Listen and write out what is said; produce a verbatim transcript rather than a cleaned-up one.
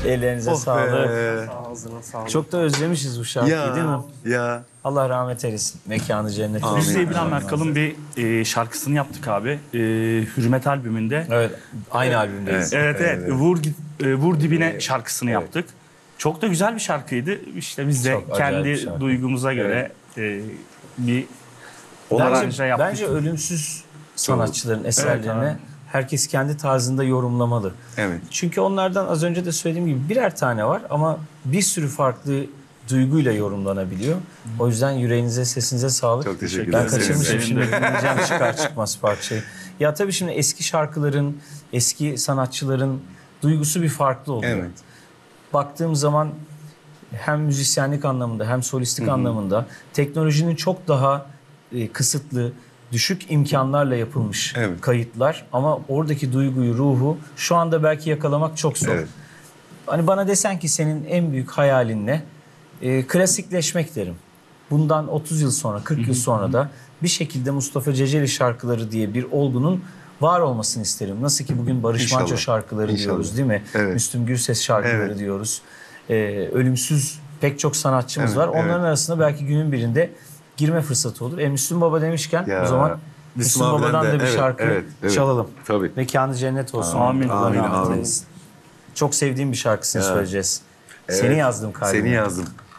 Ellerinize Oh sağlık. be. Ağzına sağlık. Çok da özlemişiz bu şarkıyı Ya, değil mi? ya. Allah rahmet eylesin. Mekanı cennet olsun. Amin. Biz de İbrahim Merkal'ın bir e, şarkısını yaptık abi. E, Hürmet albümünde. Evet, aynı albümdeyiz. Evet evet. Evet. Vur Git- e, Vur Dibine şarkısını yaptık. Çok da güzel bir şarkıydı. İşte biz de Çok acayip bir kendi şarkı. duygumuza göre e, bir Bence, aranje yaptık. bence ölümsüz sanatçıların eserlerini abi. herkes kendi tarzında yorumlamalı. Evet. Çünkü onlardan az önce de söylediğim gibi birer tane var ama bir sürü farklı duyguyla yorumlanabiliyor. O yüzden yüreğinize, sesinize sağlık. Çok teşekkür Ben ederim. kaçırmışım Senin de. şimdi dinleyeceğim çıkar çıkmaz parçayı. Ya tabii şimdi eski şarkıların, eski sanatçıların duygusu bir farklı oluyor. Evet. Baktığım zaman hem müzisyenlik anlamında hem solistlik anlamında teknolojinin çok daha e, kısıtlı, düşük imkanlarla yapılmış Evet. kayıtlar ama oradaki duyguyu, ruhu şu anda belki yakalamak çok zor. Evet. Hani bana desen ki senin en büyük hayalin ne? E, klasikleşmek derim. Bundan otuz yıl sonra, kırk yıl sonra da bir şekilde Mustafa Ceceli şarkıları diye bir olgunun var olmasını isterim. Nasıl ki bugün Barış İnşallah. Manço şarkıları İnşallah. diyoruz değil mi? Evet. Müslüm Gürses şarkıları Evet. diyoruz. E, ölümsüz pek çok sanatçımız Evet, var. Onların evet. arasında belki günün birinde girme fırsatı olur. E, Müslüm Baba demişken Ya, o zaman Müslüm Müslüm abiden Baba'dan de- da bir evet, şarkı evet, evet. çalalım. Tabii. Mekanı cennet olsun. Amin. Allah Amin, rahmet amin. eylesin. Çok sevdiğim bir şarkısını Ya. söyleyeceğiz. Evet. Seni yazdım kalbime. Seni yazdım.